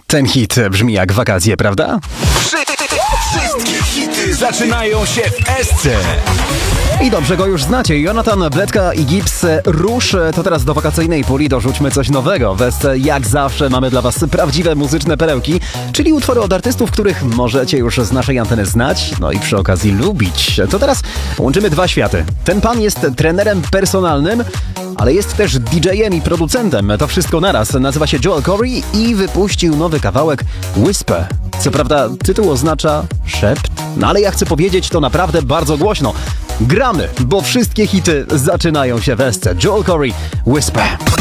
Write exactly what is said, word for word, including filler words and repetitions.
Ten hit brzmi jak wakacje, prawda? Wszystkie hity zaczynają się w Esce. I dobrze go już znacie. Jonathan, Bledka i Gibbs, Rusz. To teraz do wakacyjnej puli dorzućmy coś nowego. W Esce jak zawsze mamy dla was prawdziwe muzyczne perełki, czyli utwory od artystów, których możecie już z naszej anteny znać, no i przy okazji lubić. To teraz łączymy dwa światy. Ten pan jest trenerem personalnym, ale jest też didżejem i producentem. To wszystko naraz. Nazywa się Joel Corry i wypuścił nowy kawałek Whisper. Co prawda tytuł oznacza szept, no ale ja chcę powiedzieć to naprawdę bardzo głośno. Gramy, bo wszystkie hity zaczynają się w Esce. Joel Corry, Whisper.